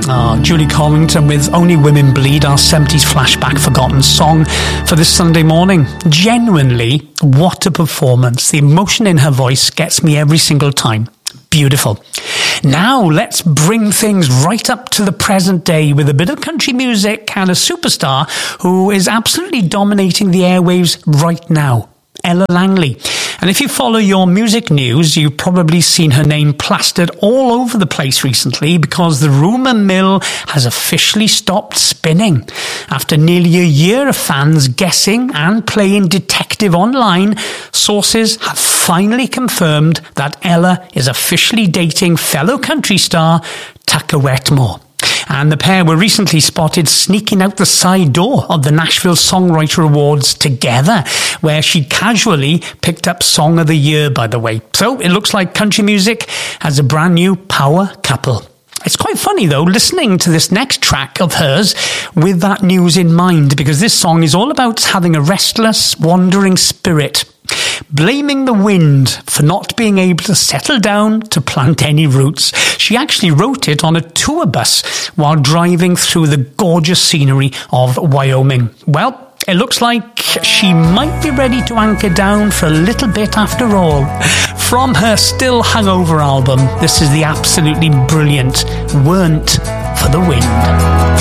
Julie Collington with Only Women Bleed, our 70s flashback forgotten song for this Sunday morning. Genuinely, what a performance. The emotion in her voice gets me every single time. Beautiful. Now let's bring things right up to the present day with a bit of country music and a superstar who is absolutely dominating the airwaves right now. Ella Langley. And if you follow your music news, you've probably seen her name plastered all over the place recently because the rumour mill has officially stopped spinning. After nearly a year of fans guessing and playing detective online, sources have finally confirmed that Ella is officially dating fellow country star Tucker Wetmore. And the pair were recently spotted sneaking out the side door of the Nashville Songwriter Awards together, where she casually picked up Song of the Year, by the way. So it looks like country music has a brand new power couple. It's quite funny, though, listening to this next track of hers with that news in mind, because this song is all about having a restless, wandering spirit, blaming the wind for not being able to settle down to plant any roots. She actually wrote it on a tour bus while driving through the gorgeous scenery of Wyoming. Well, it looks like she might be ready to anchor down for a little bit after all. From her Still Hungover album, this is the absolutely brilliant Weren't for the Wind.